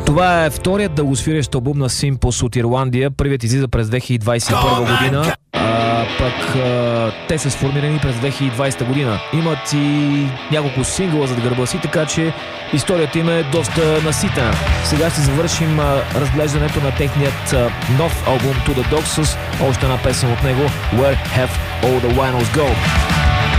Това е вторият дългосвирещ албум на Simples от Ирландия. Първият излиза през 2021 година, пък те са сформирани през 2020 година. Имат и няколко сингъла зад гърба си, така че историята им е доста наситена. Сега ще завършим разглеждането на техният нов албум To The Dogs с още една песен от него, Where Have All The Winos Go.